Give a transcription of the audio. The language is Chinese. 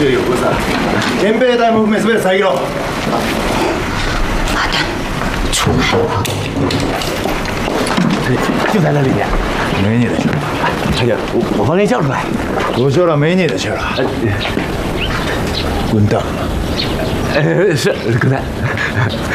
是有不是？憲兵隊も含め全て遮ろう。 阿丹，出来！ 就在那里面。 没你的事了。 太监，我帮您叫出来。 我说了，没你的事了。滚蛋！ 是，滚蛋。